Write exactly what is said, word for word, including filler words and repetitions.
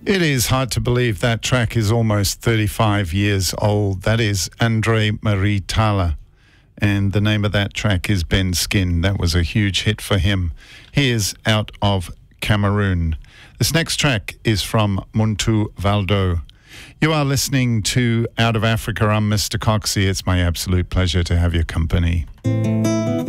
It is hard to believe that track is almost thirty-five years old. That is Andre Marie Thala. And the name of that track is Ben Skin. That was a huge hit for him. He is out of Cameroon. This next track is from Muntu Valdo. You are listening to Out of Africa. I'm Mister Coxie. It's my absolute pleasure to have your company.